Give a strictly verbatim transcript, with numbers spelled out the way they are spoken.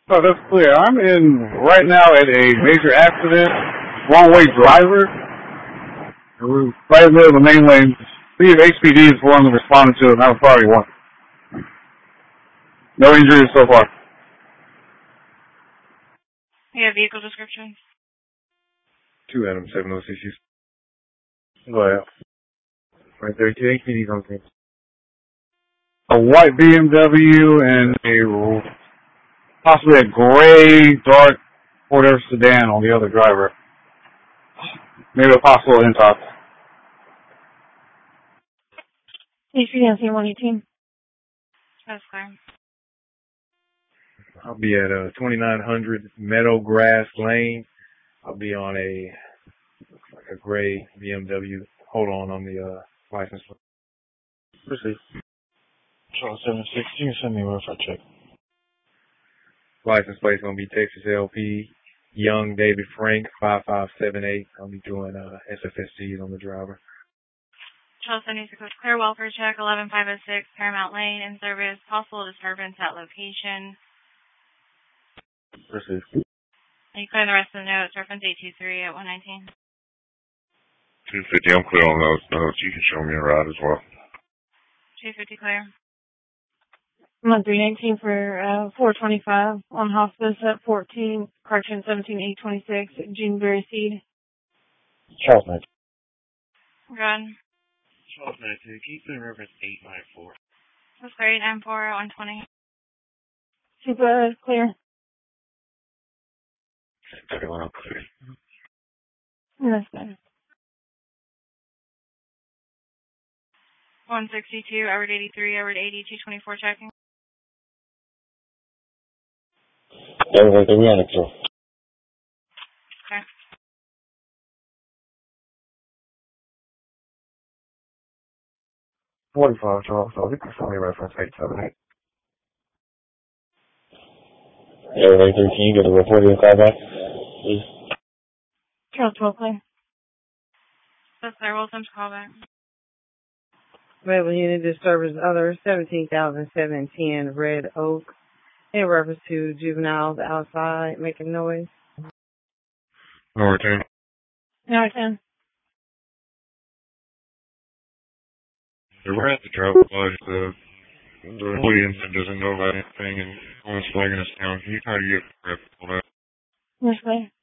Oh, that's clear. I'm in right now at a major accident. Wrong-way driver. We're right in the middle of the main lane. See if H P D is the one responding to it, not a priority one. No injuries so far. Yeah, vehicle description. Two Adam seven oh six. Go ahead. Right there, two H P Ds on scene. A white B M W and a possibly a gray, dark Ford F sedan on the other driver. Maybe a possible N-top. H P D on scene one eighteen. That's clear. I'll be at uh, twenty-nine hundred Meadowgrass Lane. I'll be on a like a gray B M W. Hold on on the uh, license plate. Proceed. Charles seven six, you can send me a rough check. License plate's gonna be Texas L P, Young David Frank, five five seven eight. I'll be doing uh, S F S Gs on the driver. Charles seventy-six, clear welfare check, eleven five oh six, Paramount Lane, in service, possible disturbance at location. Proceed. Are you clearing the rest of the notes? Reference eight two three at one nineteen. two fifty, I'm clear on those notes. You can show me a ride as well. two fifty clear. I'm on three nineteen for uh, four twenty-five on hospice at fourteen, correction seventeen eight twenty-six, Juneberry Seed. Charles nineteen. Good. Charles nineteen, can you put in reference eight nine four? That's clear, eight nine four at one twenty. Super clear. Clear, I'm clear. That's good. one sixty-two, Edward eighty-three, Edward eighty, two twenty-four checking. Everything we on it, too. Okay. forty-five, Charles. So you can show me reference eight seven eight. Everything thirteen, can you get a report in the call back, please? Charles twelve clear. That's clear, welcome to call back. Rebel unit disturbance other seventeen thousand seven ten Red Oak in reference to juveniles outside making noise. Number ten. Number ten. We're at the travel lodge. The, the Williams doesn't know about anything and almost flagging us down. Can you try to get prep for that? Yes, clear.